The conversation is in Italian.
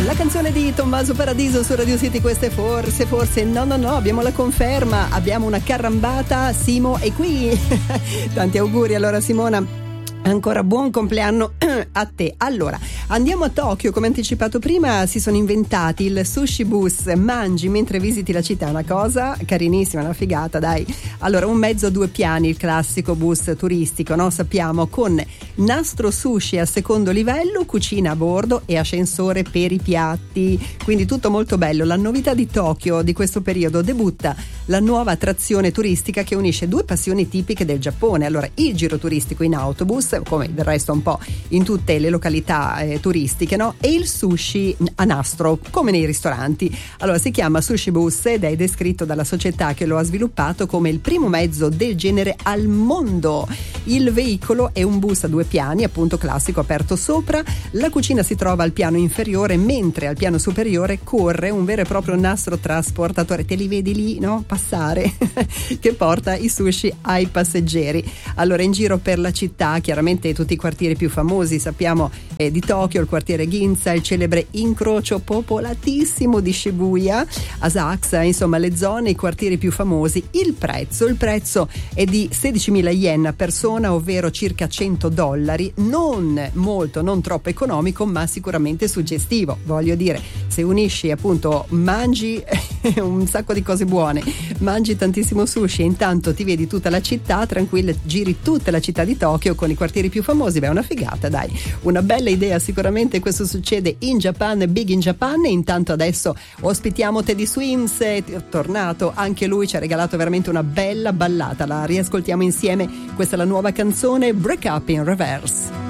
La canzone di Tommaso Paradiso su Radio City, queste forse no, abbiamo la conferma, abbiamo una carambata, Simo è qui. Tanti auguri allora Simona. Ancora buon compleanno a te. Allora, andiamo a Tokyo, come anticipato prima, si sono inventati il sushi bus, mangi mentre visiti la città, una cosa carinissima, una figata, dai. Allora, un mezzo a 2 piani, il classico bus turistico, no? Sappiamo, con nastro sushi al secondo livello, cucina a bordo e ascensore per i piatti, quindi tutto molto bello. La novità di Tokyo di questo periodo: debutta la nuova attrazione turistica che unisce 2 passioni tipiche del Giappone. Allora, il giro turistico in autobus, come del resto un po' in tutte le località turistiche, no? E il sushi a nastro, come nei ristoranti. Allora, si chiama Sushi Bus ed è descritto dalla società che lo ha sviluppato come il primo mezzo del genere al mondo. Il veicolo è un bus a 2 piani, appunto classico, aperto sopra. La cucina si trova al piano inferiore, mentre al piano superiore corre un vero e proprio nastro trasportatore. Te li vedi lì, no? Passare che porta i sushi ai passeggeri. Allora, in giro per la città, chiaramente tutti i quartieri più famosi, sappiamo di Tokyo, il quartiere Ginza, il celebre incrocio popolatissimo di Shibuya, Asakusa, insomma le zone, i quartieri più famosi. Il prezzo è di 16.000 yen a persona, ovvero circa $100, non troppo economico, ma sicuramente suggestivo. Voglio dire, se unisci appunto, mangi un sacco di cose buone, mangi tantissimo sushi e intanto ti vedi tutta la città tranquilla, giri tutta la città di Tokyo con i quartieri più famosi, beh, è una figata, dai, una bella idea sicuramente. Questo succede in Japan, Big in Japan. E intanto adesso ospitiamo Teddy Swims, è tornato anche lui, ci ha regalato veramente una bella ballata, la riascoltiamo insieme. Questa è la nuova canzone Break Up in Reverse.